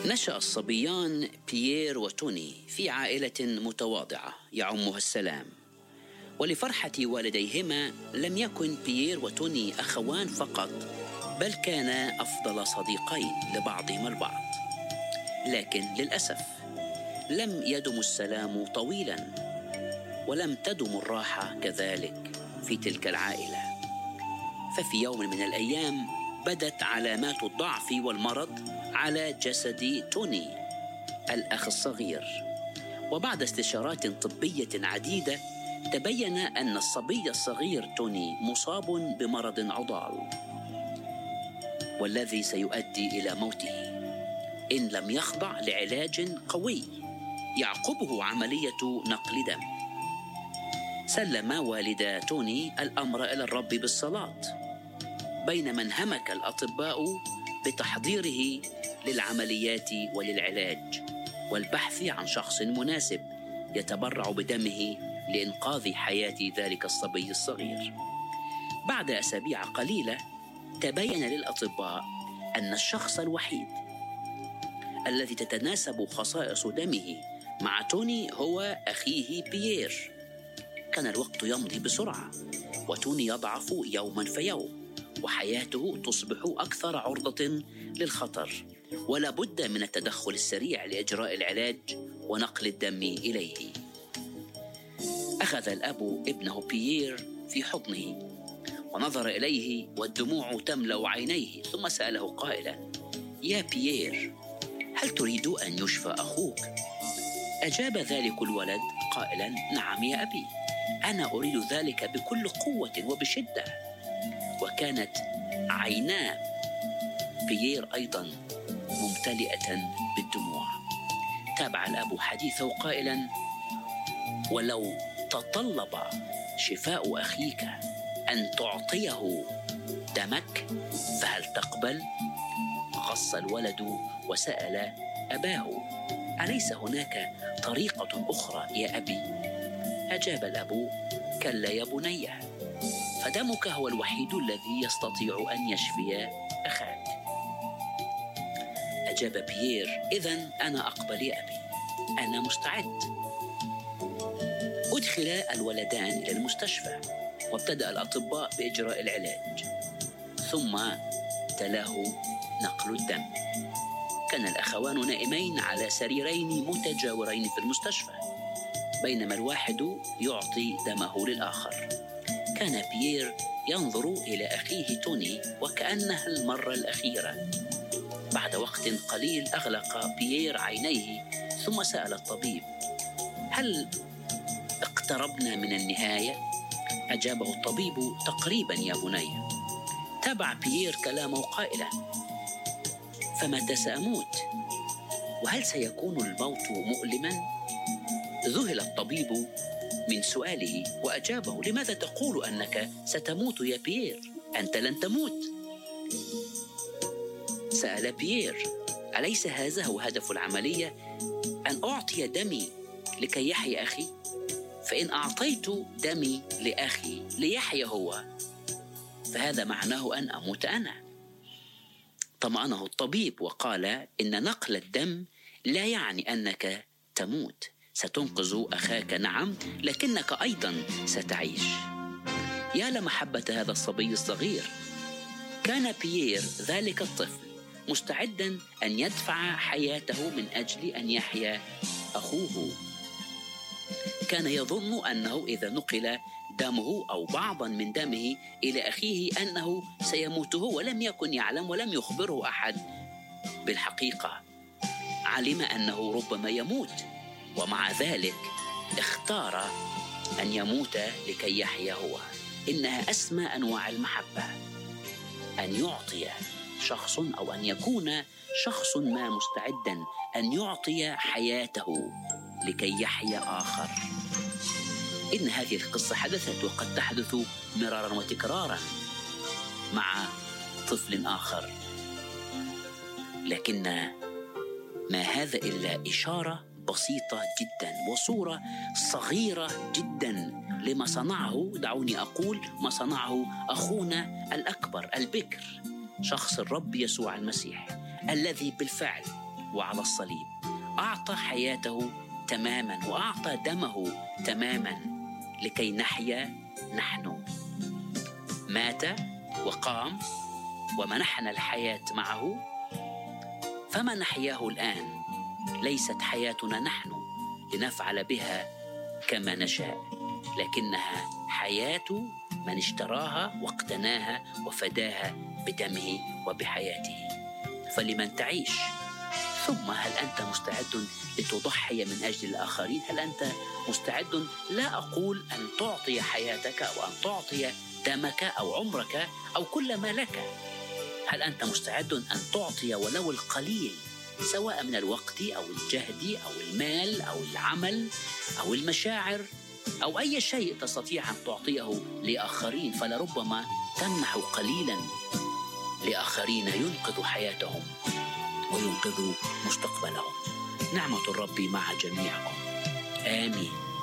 نشأ الصبيان بيير وتوني في عائلة متواضعة يعمها السلام، ولفرحة والديهما لم يكن بيير وتوني أخوان فقط، بل كانا أفضل صديقين لبعضهما البعض. لكن للأسف لم يدم السلام طويلا، ولم تدم الراحة كذلك في تلك العائلة. ففي يوم من الأيام بدت علامات الضعف والمرض على جسد توني الأخ الصغير، وبعد استشارات طبية عديدة تبين أن الصبي الصغير توني مصاب بمرض عضال، والذي سيؤدي إلى موته إن لم يخضع لعلاج قوي يعقبه عملية نقل دم. سلم والدا توني الأمر إلى الرب بالصلاة، بينما انهمك الأطباء بتحضيره للعمليات وللعلاج والبحث عن شخص مناسب يتبرع بدمه لإنقاذ حياة ذلك الصبي الصغير. بعد أسابيع قليلة تبين للأطباء أن الشخص الوحيد الذي تتناسب خصائص دمه مع توني هو أخيه بيير. كان الوقت يمضي بسرعة، وتوني يضعف يوما فيوم، وحياته تصبح أكثر عرضة للخطر، ولا بد من التدخل السريع لإجراء العلاج ونقل الدم إليه. أخذ الأب ابنه بيير في حضنه ونظر إليه والدموع تملأ عينيه، ثم سأله قائلا: يا بيير، هل تريد أن يشفى أخوك؟ أجاب ذلك الولد قائلا: نعم يا أبي، أنا أريد ذلك بكل قوة وبشدة. وكانت عينا بيير أيضا ممتلئة بالدموع. تابع الأب حديثه قائلا: ولو تطلب شفاء أخيك أن تعطيه دمك فهل تقبل؟ غص الولد وسأل أباه: أليس هناك طريقة أخرى يا أبي؟ أجاب الأب: كلا يا بني، فدمك هو الوحيد الذي يستطيع أن يشفي أخاك. أجاب بيير: إذن أنا أقبل يا أبي، أنا مستعد. أدخل الولدان إلى المستشفى، وابتدأ الأطباء بإجراء العلاج، ثم تلاه نقل الدم. كان الأخوان نائمين على سريرين متجاورين في المستشفى، بينما الواحد يعطي دمه للآخر. كان بيير ينظر إلى أخيه توني وكأنها المرة الأخيرة. بعد وقت قليل أغلق بيير عينيه، ثم سأل الطبيب: هل اقتربنا من النهاية؟ أجابه الطبيب: تقريبا يا بني. تابع بيير كلامه قائلا: فمتى سأموت؟ وهل سيكون الموت مؤلما؟ ذهل الطبيب من سؤاله وأجابه: لماذا تقول أنك ستموت يا بيير؟ أنت لن تموت. سأل بيير: أليس هذا هو هدف العملية، أن أعطي دمي لكي يحيا أخي؟ فإن أعطيت دمي لأخي ليحيا هو، فهذا معناه أن أموت أنا. طمأنه الطبيب وقال: إن نقل الدم لا يعني أنك تموت، ستنقذ أخاك نعم، لكنك أيضا ستعيش. يا لمحبة هذا الصبي الصغير! كان بيير ذلك الطفل مستعدا أن يدفع حياته من أجل أن يحيا أخوه. كان يظن أنه إذا نقل دمه أو بعضا من دمه إلى أخيه أنه سيموت هو، ولم يكن يعلم ولم يخبره أحد بالحقيقة. علم أنه ربما يموت، ومع ذلك اختار أن يموت لكي يحيا هو. إنها أسمى أنواع المحبة، أن يعطي شخص أو أن يكون شخص ما مستعدا أن يعطي حياته لكي يحيا آخر. إن هذه القصة حدثت وقد تحدث مرارا وتكرارا مع طفل آخر، لكن ما هذا إلا إشارة بسيطة جدا وصورة صغيرة جدا لما صنعه، دعوني أقول ما صنعه أخونا الأكبر البكر، شخص الرب يسوع المسيح، الذي بالفعل وعلى الصليب أعطى حياته تماما وأعطى دمه تماما لكي نحيا نحن. مات وقام ومنحنا الحياة معه، فما نحياه الآن ليست حياتنا نحن لنفعل بها كما نشاء، لكنها حياة من اشتراها واقتناها وفداها بدمه وبحياته. فلمن تعيش؟ ثم هل أنت مستعد لتضحي من أجل الآخرين؟ هل أنت مستعد، لا أقول أن تعطي حياتك أو أن تعطي دمك أو عمرك أو كل ما لك، هل أنت مستعد أن تعطي ولو القليل، سواء من الوقت أو الجهد أو المال أو العمل أو المشاعر أو أي شيء تستطيع أن تعطيه لآخرين؟ فلربما تمنح قليلا لآخرين ينقذ حياتهم وينقذ مستقبلهم. نعمة الرب مع جميعكم. آمين.